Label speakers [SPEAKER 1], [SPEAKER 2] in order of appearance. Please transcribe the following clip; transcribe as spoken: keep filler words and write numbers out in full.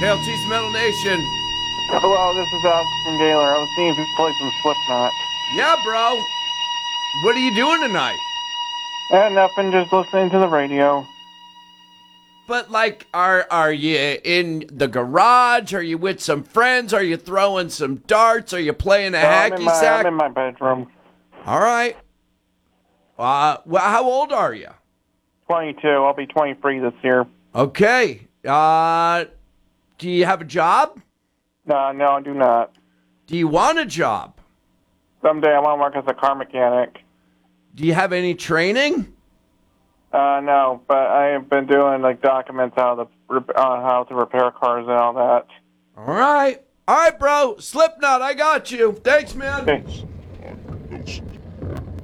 [SPEAKER 1] K L T's Metal Nation.
[SPEAKER 2] Hello, this is Alex from Gaylor. I was seeing if you could play some Slipknot.
[SPEAKER 1] Yeah, bro. What are you doing tonight?
[SPEAKER 2] Eh, nothing, just listening to the radio.
[SPEAKER 1] But, like, are are you in the garage? Are you with some friends? Are you throwing some darts? Are you playing a
[SPEAKER 2] No, I'm, in
[SPEAKER 1] hacky
[SPEAKER 2] my,
[SPEAKER 1] sack?
[SPEAKER 2] I'm in my bedroom.
[SPEAKER 1] All right. Uh, well, how old are you?
[SPEAKER 2] twenty-two. I'll be twenty-three this year.
[SPEAKER 1] Okay. Uh, do you have a job?
[SPEAKER 2] No, no, I do not.
[SPEAKER 1] Do you want a job?
[SPEAKER 2] Someday I want to work as a car mechanic.
[SPEAKER 1] Do you have any training?
[SPEAKER 2] Uh, no, but I have been doing, like, documents how to, uh, how to repair cars and all that.
[SPEAKER 1] All right. All right, bro. Slipknot, I got you. Thanks, man.
[SPEAKER 2] Okay.